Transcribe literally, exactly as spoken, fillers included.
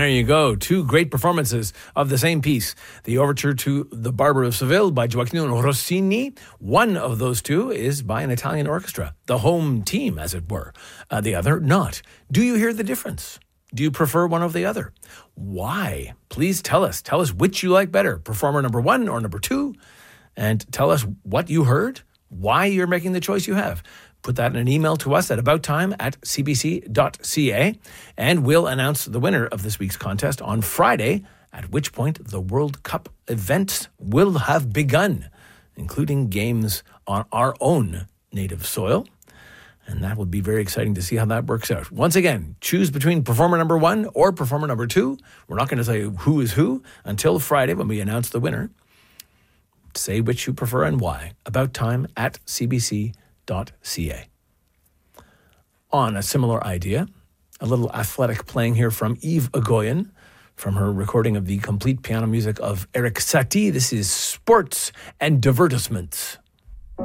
There you go. Two great performances of the same piece. The overture to The Barber of Seville by Gioacchino Rossini. One of those two is by an Italian orchestra, the home team, as it were. Uh, the other, not. Do you hear the difference? Do you prefer one over the other? Why? Please tell us. Tell us which you like better, performer number one or number two. And tell us what you heard, why you're making the choice you have. Put that in an email to us at abouttime at c b c dot c a, and we'll announce the winner of this week's contest on Friday, at which point the World Cup events will have begun, including games on our own native soil. And that will be very exciting to see how that works out. Once again, choose between performer number one or performer number two. We're not going to say who is who until Friday when we announce the winner. Say which you prefer and why. Abouttime at c b c dot c a. On a similar idea, a little athletic playing here from Eve Agoyan from her recording of the complete piano music of Erik Satie. This is Sports and Divertissements.